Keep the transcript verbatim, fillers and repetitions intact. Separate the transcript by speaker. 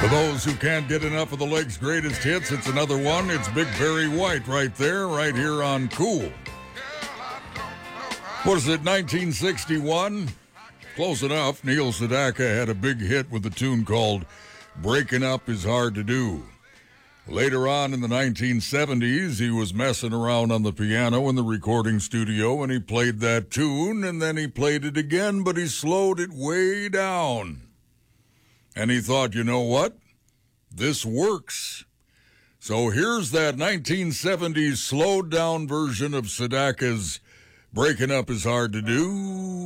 Speaker 1: For those who can't get enough of the Lake's greatest hits, it's another one. It's Big Barry White right there, right here on Cool. What is it, nineteen sixty-one? Close enough. Neil Sedaka had a big hit with a tune called Breaking Up Is Hard to Do. Later on in the nineteen seventies, he was messing around on the piano in the recording studio, and he played that tune, and then he played it again, but he slowed it way down. And he thought, you know what? This works. So here's that nineteen seventies slowed down version of Sedaka's Breaking Up Is Hard to Do.